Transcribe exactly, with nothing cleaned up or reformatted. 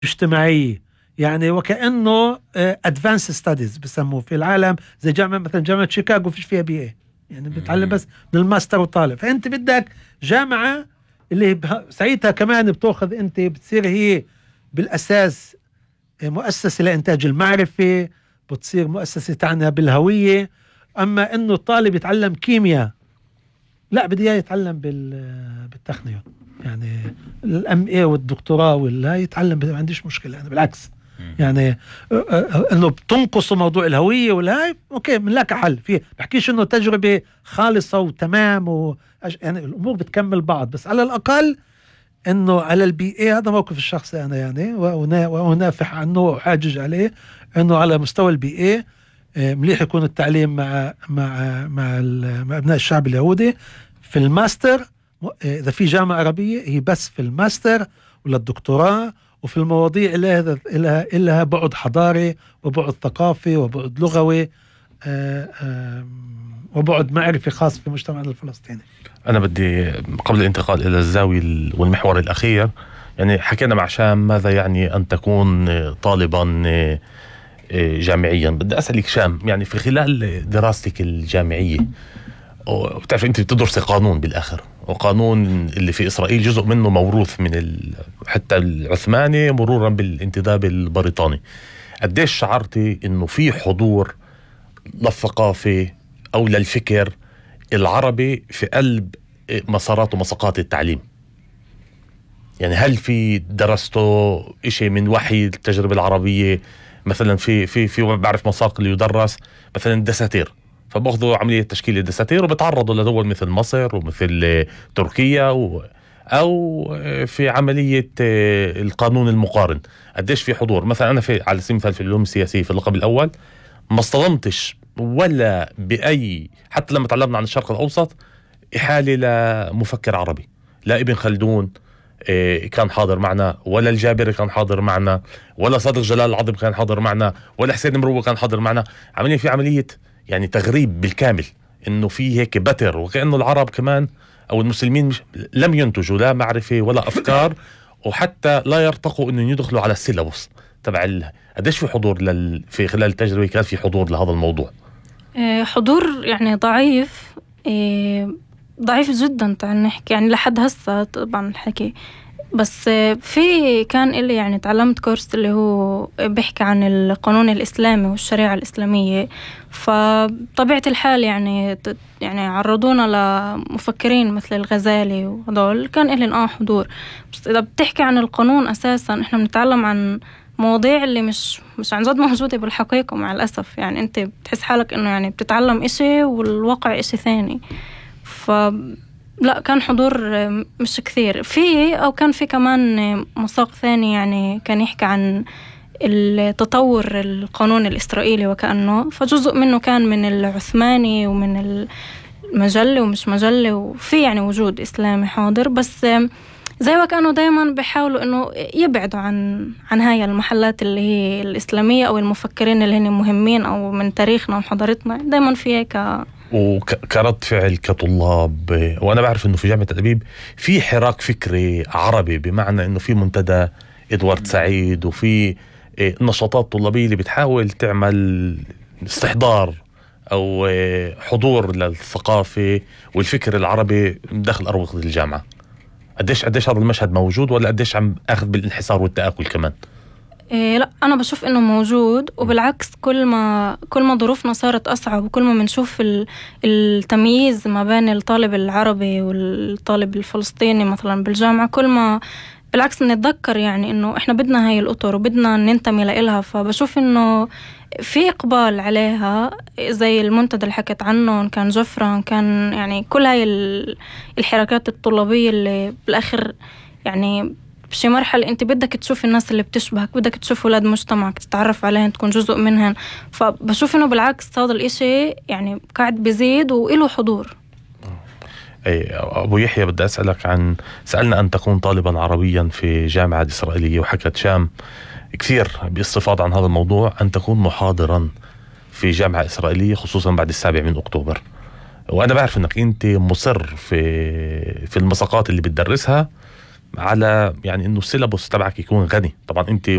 اجتماعية، يعني وكأنه ادفانس ستاديز بسموه في العالم، زي جامعة مثلا جامعة شيكاغو فيش فيها بي اي، يعني بتعلم بس من الماستر وطالب. فأنت بدك جامعة اللي ساعتها كمان بتأخذ أنت بتصير هي بالأساس مؤسسة لإنتاج المعرفة، بتصير مؤسسة تعنى بالهوية. أما إنه الطالب يتعلم كيمياء، لا بدي اياه يتعلم بالتقنية، يعني الام اي والدكتوراه ولا يتعلم، ما عنديش مشكلة. أنا بالعكس يعني انه بتنقص موضوع الهوية والهاي، اوكي بنلاقي حل فيه، بحكيش انه تجربة خالصة وتمام و... يعني الامور بتكمل بعض، بس على الاقل انه على البي اي، هذا موقف الشخصي انا يعني ونافح عنه وحاجج عليه، انه على مستوى البي اي مليح يكون التعليم مع مع مع, مع ابناء الشعب اليهودي. في الماستر اذا في جامعه عربيه هي بس في الماستر ولا الدكتوراه، وفي المواضيع اللي لها لها بعد حضاري وبعد ثقافي وبعد لغوي وبعد معرفي خاص في مجتمعنا الفلسطيني. أنا بدي قبل الانتقال إلى الزاوية والمحور الأخير، يعني حكينا مع شام ماذا يعني أن تكون طالبا جامعيا. بدي أسألك شام، يعني في خلال دراستك الجامعية، وبتعرف أنت بتدرس قانون بالآخر، وقانون اللي في إسرائيل جزء منه موروث من ال... حتى العثماني مرورا بالانتداب البريطاني. قديش شعرتي إنه في حضور للثقافة أو للفكر العربي في قلب مسارات ومساقات التعليم؟ يعني هل في درسته إشي من وحي التجربة العربية؟ مثلا في في في بعرف مساق اللي يدرس مثلا الدساتير، فبأخذوا عملية تشكيل الدساتير وبتعرضوا لدول مثل مصر ومثل تركيا و أو في عملية القانون المقارن. قديش في حضور؟ مثلا أنا في على سبيل المثال في العلوم السياسية في اللقب الأول ما اصطدمتش ولا بأي، حتى لما تعلمنا عن الشرق الأوسط، إحالة لمفكر عربي، لا ابن خلدون كان حاضر معنا، ولا الجابري كان حاضر معنا، ولا صادق جلال العظيم كان حاضر معنا، ولا حسين مروه كان حاضر معنا. عملية في عملية يعني تغريب بالكامل، إنه في هيك بتر، وكأنه العرب كمان أو المسلمين مش لم ينتجوا لا معرفة ولا أفكار، وحتى لا يرتقوا إنه يدخلوا على السيلابوس تبع ال... قديش في حضور لل... في خلال التجربة كان في حضور لهذا الموضوع؟ حضور يعني ضعيف، ضعيف جدا تعال نحكي يعني لحد هسه طبعا الحكي. بس في كان اللي يعني تعلمت كورس اللي هو بيحكي عن القانون الإسلامي والشريعة الإسلامية، فطبيعة الحال يعني يعني عرضونا لمفكرين مثل الغزالي وهذول، كان إلين آه حضور. بس إذا بتحكي عن القانون أساسا إحنا بنتعلم عن مواضيع اللي مش مش عن جد موجودة بالحقيقة مع الأسف. يعني أنت بتحس حالك إنه يعني بتتعلم إشي والواقع إشي ثاني. ف لا كان حضور مش كثير في، أو كان في كمان مساق ثاني يعني كان يحكي عن التطور القانون الإسرائيلي وكأنه، فجزء منه كان من العثماني ومن المجلة ومش مجلة، وفي يعني وجود إسلامي حاضر. بس زي وكانوا دايما بيحاولوا إنه يبعدوا عن عن هاي المحلات اللي هي الإسلامية أو المفكرين اللي هن مهمين أو من تاريخنا وحضارتنا، دايما في هيك. وكرد فعل كطلاب، وأنا بعرف إنه في جامعة الأديب في حراك فكري عربي، بمعنى إنه في منتدى إدوارد سعيد وفي نشاطات طلابية اللي بتحاول تعمل استحضار أو حضور للثقافة والفكر العربي داخل أروقة الجامعة. قديش قديش هذا المشهد موجود، ولا قديش عم أخذ بالانحسار والتآكل كمان؟ إيه لا أنا بشوف إنه موجود، وبالعكس كل ما كل ما ظروفنا صارت أصعب، وكل ما بنشوف التمييز ما بين الطالب العربي والطالب الفلسطيني مثلا بالجامعة، كل ما بالعكس نتذكر يعني إنه إحنا بدنا هاي الأطر وبدنا ننتمي لإلها. فبشوف إنه في إقبال عليها، زي المنتدى اللي حكت عنه كان جفران، كان يعني كل هاي الحركات الطلابية اللي بالآخر يعني بشي مرحلة أنت بدك تشوف الناس اللي بتشبهك، بدك تشوف أولاد مجتمعك، تتعرف عليهم، تكون جزء منهم. فبشوف إنه بالعكس هذا الإشي يعني قاعد بيزيد وإله حضور. أي أبو يحيى بدي أسألك عن، سألنا أن تكون طالبا عربيا في جامعة إسرائيلية، وحكت شام كثير باستفاضة عن هذا الموضوع أن تكون محاضرا في جامعة إسرائيلية خصوصا بعد السابع من أكتوبر. وأنا بعرف أنك أنت مصر في في المساقات اللي بتدرسها على يعني انه السيلابوس تبعك يكون غني. طبعا انت